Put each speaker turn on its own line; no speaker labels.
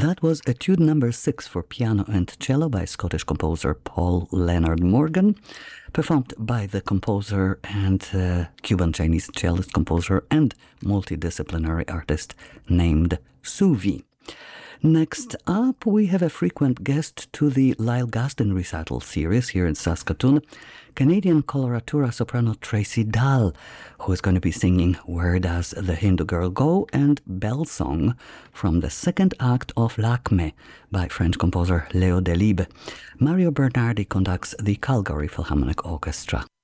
That was Etude number 6 for piano and cello by Scottish composer Paul Leonard Morgan, performed by the composer and Cuban-Chinese cellist composer and multidisciplinary artist named Suvi. Next up, we have a frequent guest to the Lyle Gaston recital series here in Saskatoon, Canadian coloratura soprano Tracy Dahl, who is going to be singing Where Does the Hindu Girl Go and Bell Song from the second act of L'Acme by French composer Léo Delibes. Mario Bernardi conducts the Calgary Philharmonic Orchestra.